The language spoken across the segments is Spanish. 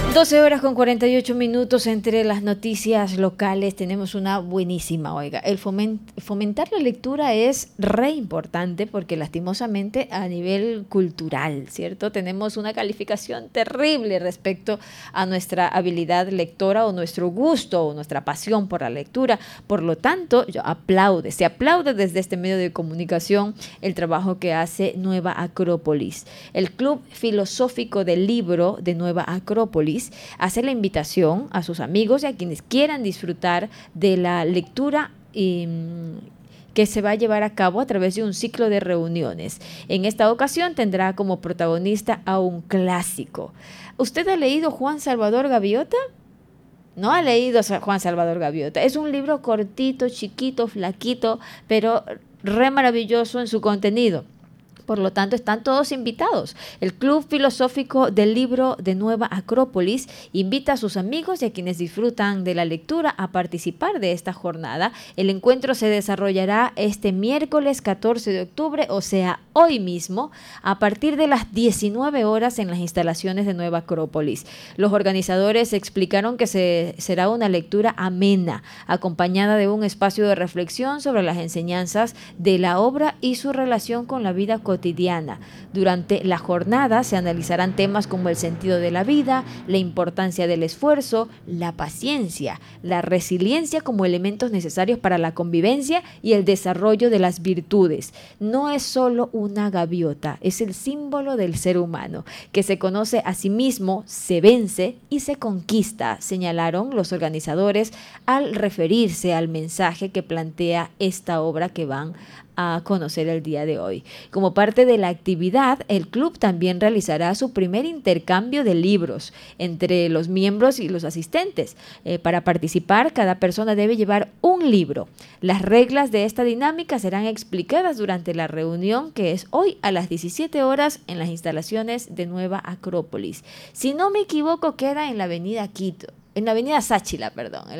12 horas con 48 minutos. Entre las noticias locales tenemos una buenísima, oiga, el fomentar la lectura es re importante porque lastimosamente a nivel cultural, ¿cierto? Tenemos una calificación terrible respecto a nuestra habilidad lectora o nuestro gusto o nuestra pasión por la lectura. Por lo tanto, se aplaude desde este medio de comunicación el trabajo que hace Nueva Acrópolis. El Club Filosófico del Libro de Nueva Acrópolis hace la invitación a sus amigos y a quienes quieran disfrutar de la lectura que se va a llevar a cabo a través de un ciclo de reuniones. En esta ocasión tendrá como protagonista a un clásico. ¿Usted ha leído Juan Salvador Gaviota? ¿No ha leído Juan Salvador Gaviota? Es un libro cortito, chiquito, flaquito, pero re maravilloso en su contenido. Por lo tanto, están todos invitados. El Club Filosófico del Libro de Nueva Acrópolis invita a sus amigos y a quienes disfrutan de la lectura a participar de esta jornada. El encuentro se desarrollará este miércoles 14 de octubre, o sea, hoy mismo, a partir de las 19 horas en las instalaciones de Nueva Acrópolis. Los organizadores explicaron que será una lectura amena, acompañada de un espacio de reflexión sobre las enseñanzas de la obra y su relación con la vida cotidiana. Durante la jornada se analizarán temas como el sentido de la vida, la importancia del esfuerzo, la paciencia, la resiliencia como elementos necesarios para la convivencia y el desarrollo de las virtudes. No es solo una gaviota, es el símbolo del ser humano, que se conoce a sí mismo, se vence y se conquista, señalaron los organizadores al referirse al mensaje que plantea esta obra que van a conocer el día de hoy. Como parte de la actividad, el club también realizará su primer intercambio de libros entre los miembros y los asistentes. Para participar, cada persona debe llevar un libro. Las reglas de esta dinámica serán explicadas durante la reunión que es hoy a las 17 horas en las instalaciones de Nueva Acrópolis. Si no me equivoco, queda en la avenida Quito. En la avenida Sáchila,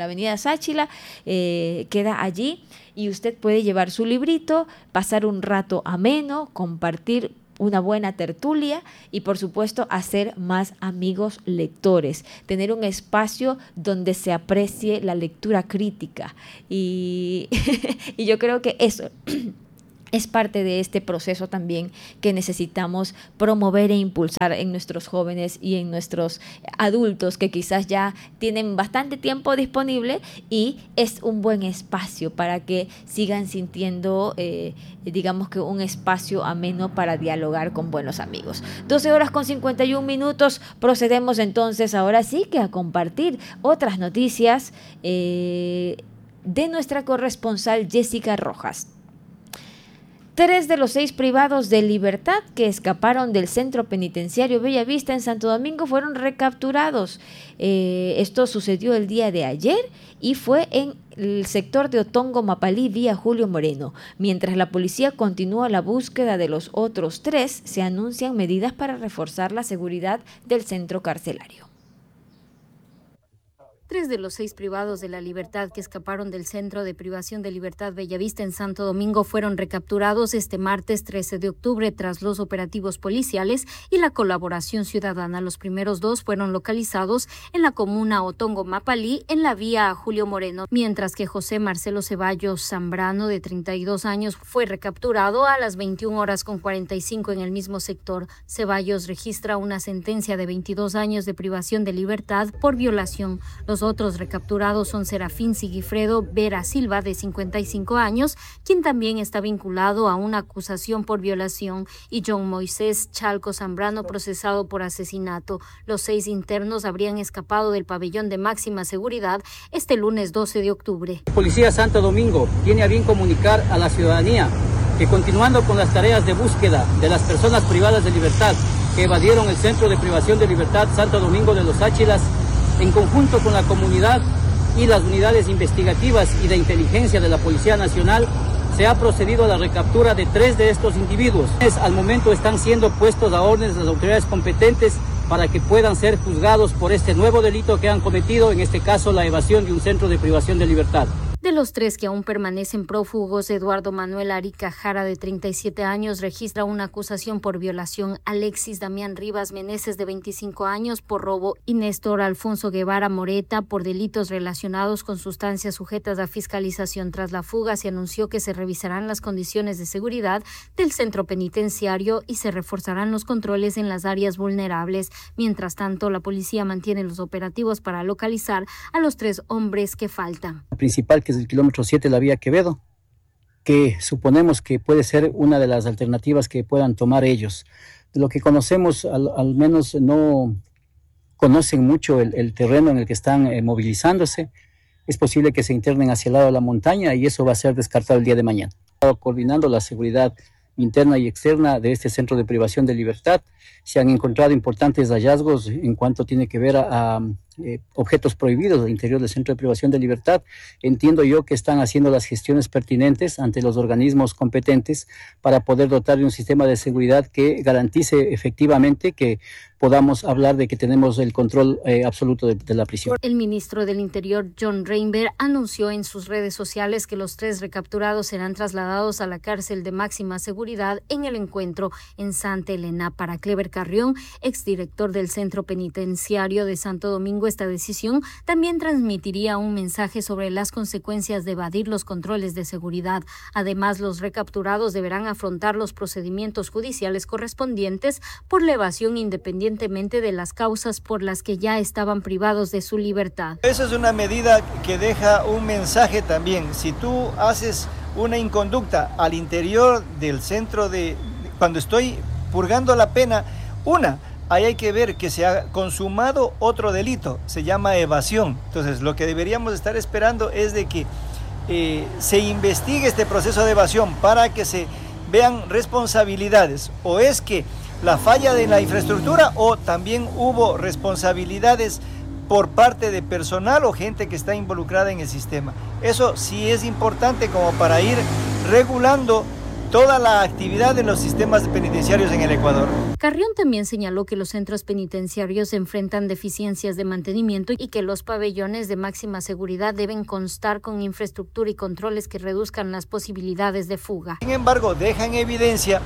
queda allí y usted puede llevar su librito, pasar un rato ameno, compartir una buena tertulia y por supuesto hacer más amigos lectores, tener un espacio donde se aprecie la lectura crítica y yo creo que eso es parte de este proceso también que necesitamos promover e impulsar en nuestros jóvenes y en nuestros adultos que quizás ya tienen bastante tiempo disponible y es un buen espacio para que sigan sintiendo, digamos que un espacio ameno para dialogar con buenos amigos. 12 horas con 51 minutos. Procedemos entonces ahora sí que a compartir otras noticias de nuestra corresponsal Jessica Rojas. 3 de los 6 privados de libertad que escaparon del centro penitenciario Bellavista en Santo Domingo fueron recapturados. Esto sucedió el día de ayer y fue en el sector de Otongo Mapalí vía Julio Moreno. Mientras la policía continúa la búsqueda de los otros 3, se anuncian medidas para reforzar la seguridad del centro carcelario. 3 de los 6 privados de la libertad que escaparon del Centro de Privación de Libertad Bellavista en Santo Domingo fueron recapturados este martes 13 de octubre tras los operativos policiales y la colaboración ciudadana. Los primeros 2 fueron localizados en la comuna Otongo Mapalí, en la vía Julio Moreno, mientras que José Marcelo Ceballos Zambrano, de 32 años, fue recapturado a las 21:45 en el mismo sector. Ceballos registra una sentencia de 22 años de privación de libertad por violación. Los otros recapturados son Serafín Sigifredo Vera Silva, de 55 años, quien también está vinculado a una acusación por violación, y John Moisés Chalco Zambrano, procesado por asesinato. Los 6 internos habrían escapado del pabellón de máxima seguridad este lunes 12 de octubre. Policía Santo Domingo tiene a bien comunicar a la ciudadanía que, continuando con las tareas de búsqueda de las personas privadas de libertad que evadieron el Centro de Privación de Libertad Santo Domingo de los Áchilas, en conjunto con la comunidad y las unidades investigativas y de inteligencia de la Policía Nacional, se ha procedido a la recaptura de 3 de estos individuos. Al momento están siendo puestos a órdenes de las autoridades competentes para que puedan ser juzgados por este nuevo delito que han cometido, en este caso la evasión de un centro de privación de libertad. De los 3 que aún permanecen prófugos, Eduardo Manuel Arica Jara, de 37 años, registra una acusación por violación, Alexis Damián Rivas Meneses, de 25 años, por robo y Néstor Alfonso Guevara Moreta por delitos relacionados con sustancias sujetas a fiscalización. Tras la fuga, se anunció que se revisarán las condiciones de seguridad del centro penitenciario y se reforzarán los controles en las áreas vulnerables. Mientras tanto, la policía mantiene los operativos para localizar a los 3 hombres que faltan. La principal, que es el kilómetro 7 de la vía Quevedo, que suponemos que puede ser una de las alternativas que puedan tomar ellos. De lo que conocemos, al menos no conocen mucho el terreno en el que están movilizándose. Es posible que se internen hacia el lado de la montaña y eso va a ser descartado el día de mañana. Coordinando la seguridad interna y externa de este centro de privación de libertad, se han encontrado importantes hallazgos en cuanto tiene que ver a objetos prohibidos al interior del centro de privación de libertad. Entiendo yo que están haciendo las gestiones pertinentes ante los organismos competentes para poder dotar de un sistema de seguridad que garantice efectivamente que podamos hablar de que tenemos el control absoluto de la prisión. El ministro del Interior, John Reinberg, anunció en sus redes sociales que los 3 recapturados serán trasladados a la cárcel de máxima seguridad en el encuentro en Santa Elena. Para Clever Carrión, exdirector del Centro Penitenciario de Santo Domingo, esta decisión también transmitiría un mensaje sobre las consecuencias de evadir los controles de seguridad. Además, los recapturados deberán afrontar los procedimientos judiciales correspondientes por la evasión, independientemente de las causas por las que ya estaban privados de su libertad. Eso es una medida que deja un mensaje también. Si tú haces una inconducta al interior del centro cuando estoy purgando la pena, ahí hay que ver que se ha consumado otro delito, se llama evasión. Entonces, lo que deberíamos estar esperando es de que se investigue este proceso de evasión para que se vean responsabilidades. O es que la falla de la infraestructura o también hubo responsabilidades por parte de personal o gente que está involucrada en el sistema. Eso sí es importante como para ir regulando toda la actividad de los sistemas penitenciarios en el Ecuador. Carrión también señaló que los centros penitenciarios enfrentan deficiencias de mantenimiento y que los pabellones de máxima seguridad deben constar con infraestructura y controles que reduzcan las posibilidades de fuga. Sin embargo, deja en evidencia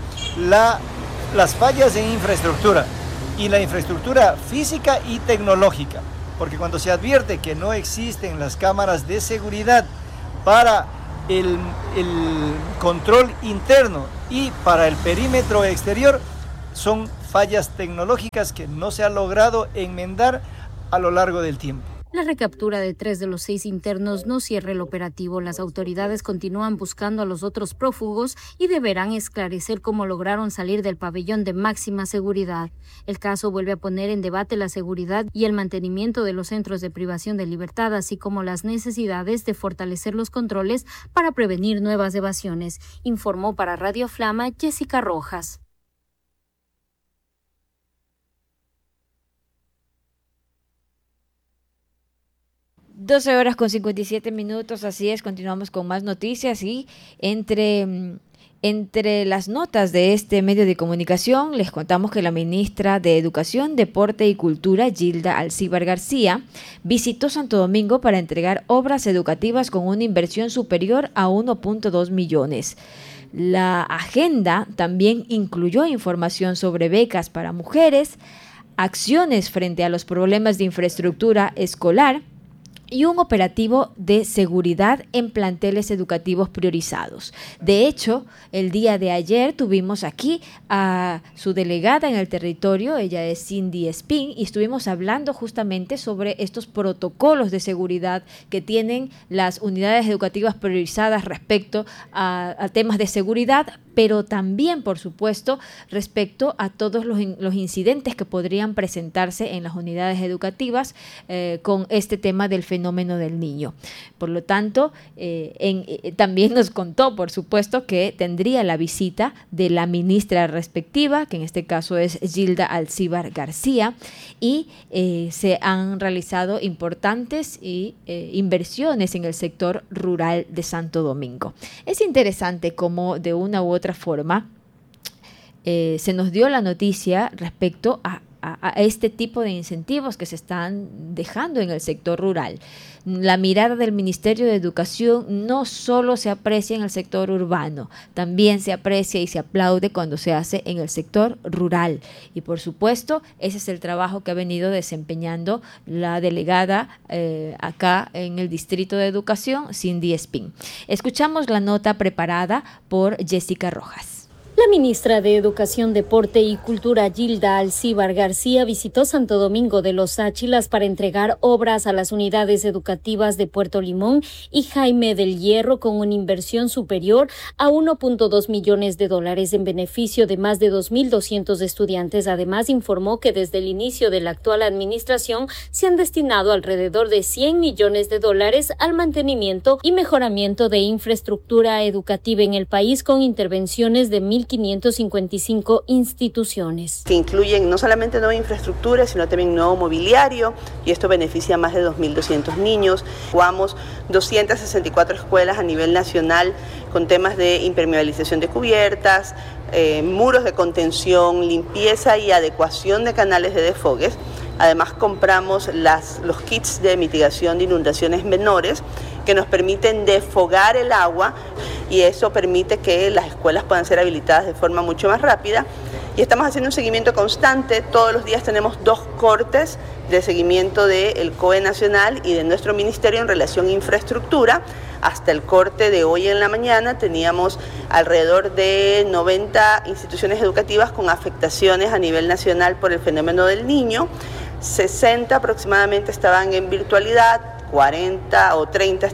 las fallas en infraestructura y la infraestructura física y tecnológica, porque cuando se advierte que no existen las cámaras de seguridad para el control interno y para el perímetro exterior, son fallas tecnológicas que no se ha logrado enmendar a lo largo del tiempo. La recaptura de 3 de los 6 internos no cierra el operativo. Las autoridades continúan buscando a los otros prófugos y deberán esclarecer cómo lograron salir del pabellón de máxima seguridad. El caso vuelve a poner en debate la seguridad y el mantenimiento de los centros de privación de libertad, así como las necesidades de fortalecer los controles para prevenir nuevas evasiones, informó para Radio Flama Jessica Rojas. 12:57, así es, continuamos con más noticias y entre las notas de este medio de comunicación les contamos que la ministra de Educación, Deporte y Cultura, Gilda Alcíbar García, visitó Santo Domingo para entregar obras educativas con una inversión superior a 1.2 millones. La agenda también incluyó información sobre becas para mujeres, acciones frente a los problemas de infraestructura escolar, y un operativo de seguridad en planteles educativos priorizados. De hecho, el día de ayer tuvimos aquí a su delegada en el territorio, ella es Cindy Espín, y estuvimos hablando justamente sobre estos protocolos de seguridad que tienen las unidades educativas priorizadas respecto a temas de seguridad, pero también, por supuesto, respecto a todos los incidentes que podrían presentarse en las unidades educativas con este tema del fenómeno del niño. Por lo tanto, también nos contó, por supuesto, que tendría la visita de la ministra respectiva, que en este caso es Gilda Alcíbar García, y se han realizado importantes inversiones en el sector rural de Santo Domingo. Es interesante cómo de una u otra forma se nos dio la noticia respecto a este tipo de incentivos que se están dejando en el sector rural. La mirada del Ministerio de Educación no solo se aprecia en el sector urbano, también se aprecia y se aplaude cuando se hace en el sector rural. Y por supuesto, ese es el trabajo que ha venido desempeñando la delegada acá en el Distrito de Educación, Cindy Espín. Escuchamos la nota preparada por Jessica Rojas. La ministra de Educación, Deporte y Cultura, Gilda Alcíbar García, visitó Santo Domingo de los Áchilas para entregar obras a las unidades educativas de Puerto Limón y Jaime del Hierro con una inversión superior a $1.2 millones en beneficio de más de 2.200 estudiantes. Además, informó que desde el inicio de la actual administración se han destinado alrededor de $100 millones al mantenimiento y mejoramiento de infraestructura educativa en el país con intervenciones de 1.555 instituciones. Que incluyen no solamente nueva infraestructura, sino también nuevo mobiliario, y esto beneficia a más de 2.200 niños. Jugamos 264 escuelas a nivel nacional con temas de impermeabilización de cubiertas, muros de contención, limpieza y adecuación de canales de desfogues. Además, compramos los kits de mitigación de inundaciones menores que nos permiten desfogar el agua, y eso permite que las escuelas puedan ser habilitadas de forma mucho más rápida. Y estamos haciendo un seguimiento constante. Todos los días tenemos 2 cortes de seguimiento del COE nacional y de nuestro ministerio en relación a infraestructura. Hasta el corte de hoy en la mañana teníamos alrededor de 90 instituciones educativas con afectaciones a nivel nacional por el fenómeno del Niño. 60 aproximadamente estaban en virtualidad, 40 o 30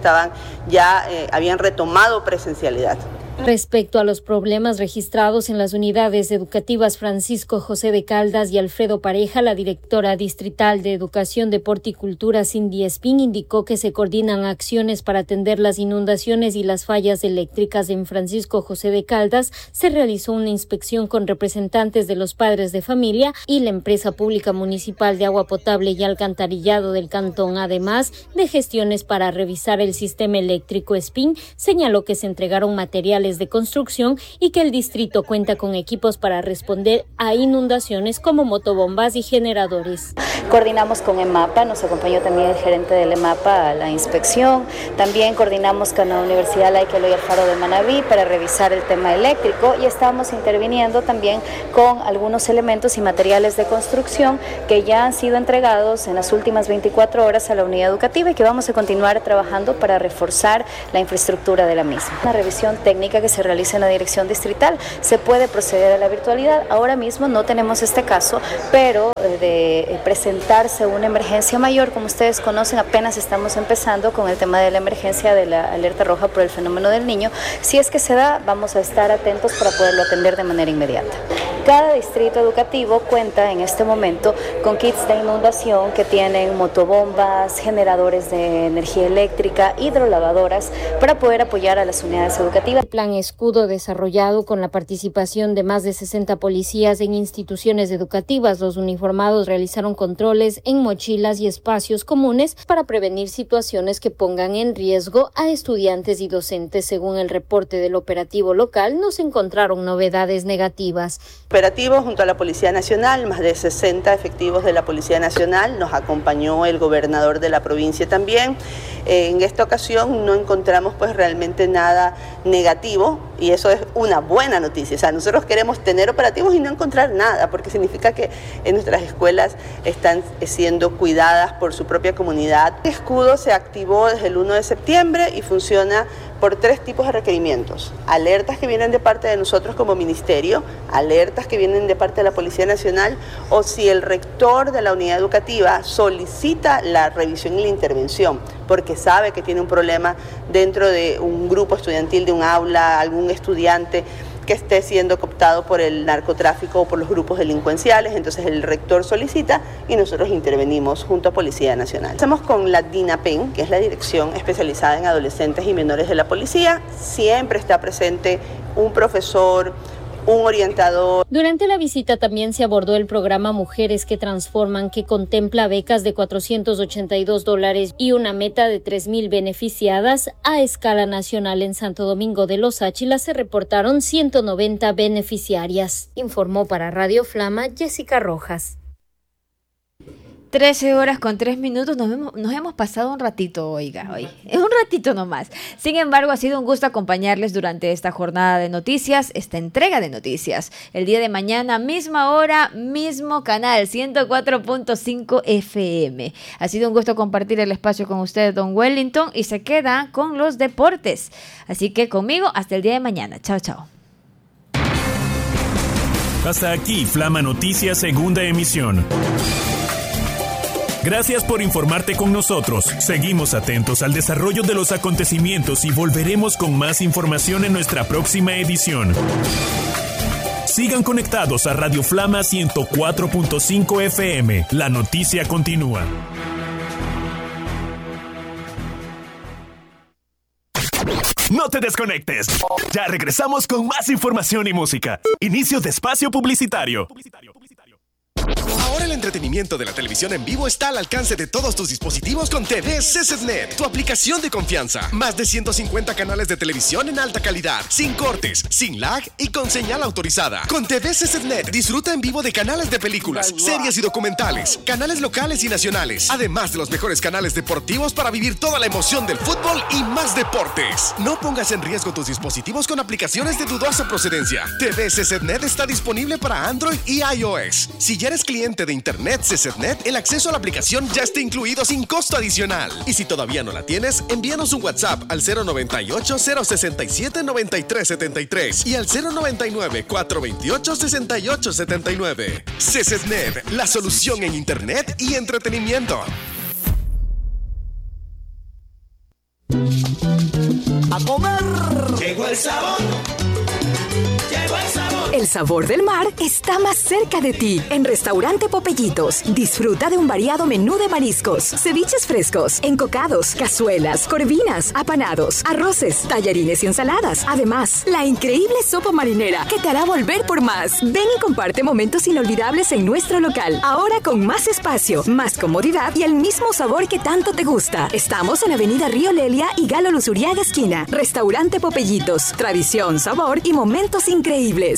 habían retomado presencialidad. Respecto a los problemas registrados en las unidades educativas Francisco José de Caldas y Alfredo Pareja, la directora distrital de Educación, Deporte y Cultura, Cindy Espín, indicó que se coordinan acciones para atender las inundaciones y las fallas eléctricas. En Francisco José de Caldas se realizó una inspección con representantes de los padres de familia y la empresa pública municipal de agua potable y alcantarillado del cantón, además de gestiones para revisar el sistema eléctrico. Espín señaló que se entregaron materiales de construcción y que el distrito cuenta con equipos para responder a inundaciones como motobombas y generadores. Coordinamos con EMAPA, nos acompañó también el gerente del EMAPA a la inspección. También coordinamos con la Universidad Laica Eloy Alfaro de Manabí para revisar el tema eléctrico, y estamos interviniendo también con algunos elementos y materiales de construcción que ya han sido entregados en las últimas 24 horas a la unidad educativa y que vamos a continuar trabajando para reforzar la infraestructura de la misma. Una revisión técnica que se realiza en la dirección distrital. Se puede proceder a la virtualidad. Ahora mismo no tenemos este caso, pero de presentarse una emergencia mayor, como ustedes conocen, apenas estamos empezando con el tema de la emergencia de la alerta roja por el fenómeno del Niño. Si es que se da, vamos a estar atentos para poderlo atender de manera inmediata. Cada distrito educativo cuenta en este momento con kits de inundación que tienen motobombas, generadores de energía eléctrica, hidrolavadoras para poder apoyar a las unidades educativas. El plan Escudo, desarrollado con la participación de más de 60 policías en instituciones educativas. Los uniformados realizaron controles en mochilas y espacios comunes para prevenir situaciones que pongan en riesgo a estudiantes y docentes. Según el reporte del operativo local, no se encontraron novedades negativas. Operativo junto a la Policía Nacional, más de 60 efectivos de la Policía Nacional, nos acompañó el gobernador de la provincia también. En esta ocasión no encontramos pues realmente nada negativo, y eso es una buena noticia. O sea, nosotros queremos tener operativos y no encontrar nada, porque significa que en nuestras escuelas están siendo cuidadas por su propia comunidad. El escudo se activó desde el 1 de septiembre y funciona por 3 tipos de requerimientos: alertas que vienen de parte de nosotros como ministerio, alertas que vienen de parte de la Policía Nacional, o si el rector de la unidad educativa solicita la revisión y la intervención porque sabe que tiene un problema dentro de un grupo estudiantil de un aula, algún estudiante que esté siendo cooptado por el narcotráfico o por los grupos delincuenciales. Entonces el rector solicita y nosotros intervenimos junto a Policía Nacional. Estamos con la DINAPEN, que es la Dirección Especializada en Adolescentes y Menores de la Policía. Siempre está presente un profesor, un orientador. Durante la visita también se abordó el programa Mujeres que Transforman, que contempla becas de $482 y una meta de 3,000 beneficiadas a escala nacional. En Santo Domingo de los Áchilas se reportaron 190 beneficiarias. Informó para Radio Flama Jessica Rojas. 13:03. Nos hemos pasado un ratito, oiga, hoy. Es un ratito nomás. Sin embargo, ha sido un gusto acompañarles durante esta jornada de noticias, esta entrega de noticias. El día de mañana, misma hora, mismo canal, 104.5 FM. Ha sido un gusto compartir el espacio con usted, don Wellington, y se queda con los deportes. Así que conmigo, hasta el día de mañana. Chao, chao. Hasta aquí, Flama Noticias, segunda emisión. Gracias por informarte con nosotros. Seguimos atentos al desarrollo de los acontecimientos y volveremos con más información en nuestra próxima edición. Sigan conectados a Radio Flama 104.5 FM. La noticia continúa. No te desconectes. Ya regresamos con más información y música. Inicio de espacio publicitario. Ahora el entretenimiento de la televisión en vivo está al alcance de todos tus dispositivos con TV CCTNet, tu aplicación de confianza. Más de 150 canales de televisión en alta calidad, sin cortes, sin lag y con señal autorizada. Con TV CCTNet disfruta en vivo de canales de películas, series y documentales, canales locales y nacionales, además de los mejores canales deportivos para vivir toda la emoción del fútbol y más deportes. No pongas en riesgo tus dispositivos con aplicaciones de dudosa procedencia. TV CCTNet está disponible para Android y iOS. Si ya eres cliente de Internet CCTNet, el acceso a la aplicación ya está incluido sin costo adicional. Y si todavía no la tienes, envíanos un WhatsApp al 098-067-9373 y al 099-428-6879. CCTNet, la solución en Internet y entretenimiento. ¡A comer! Llegó el sabor. Llegó el sabor. El sabor del mar está más cerca de ti. En Restaurante Popellitos, disfruta de un variado menú de mariscos, ceviches frescos, encocados, cazuelas, corvinas, apanados, arroces, tallarines y ensaladas. Además, la increíble sopa marinera que te hará volver por más. Ven y comparte momentos inolvidables en nuestro local. Ahora con más espacio, más comodidad y el mismo sabor que tanto te gusta. Estamos en Avenida Río Lelia y Galo Luzuriaga esquina. Restaurante Popellitos, tradición, sabor y momentos increíbles.